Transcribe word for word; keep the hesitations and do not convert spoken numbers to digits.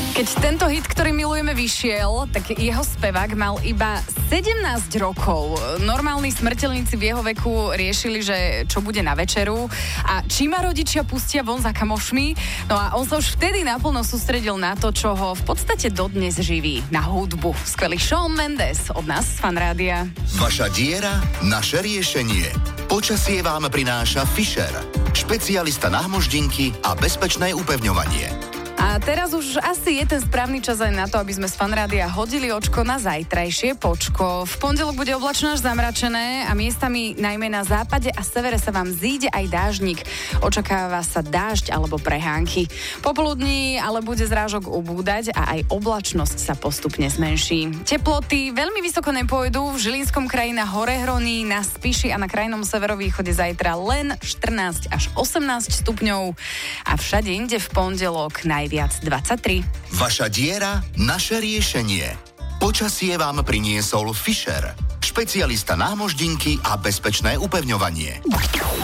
Keď tento hit, ktorý milujeme, vyšiel, tak jeho spevák mal iba sedemnásť rokov. Normálni smrteľníci v jeho veku riešili, že čo bude na večeru a či ma rodičia pustia von za kamošmi. No a on sa už vtedy naplno sústredil na to, čo ho v podstate dodnes živí, na hudbu. Skvelý Shawn Mendes od nás z Fanrádia. Vaša diera, naše riešenie. Počasie vám prináša Fischer, špecialista na hmoždinky a bezpečné upevňovanie. A teraz už asi je ten správny čas aj na to, aby sme z Fanrádia hodili očko na zajtrajšie počko. V pondelok bude oblačno až zamračené a miestami najmä na západe a severe sa vám zíde aj dážnik. Očakáva sa dážď alebo prehánky. Popoludní ale bude zrážok ubúdať a aj oblačnosť sa postupne zmenší. Teploty veľmi vysoko nepôjdu. V Žilinskom kraji na Horehroní, na Spiši a na krajnom severovýchode zajtra len štrnásť až osemnásť stupňov a všade inde v pondelok naj viac dvadsaťtri. Vaša diera, naše riešenie. Počasie vám priniesol Fischer, špecialista na hmoždinky a bezpečné upevňovanie.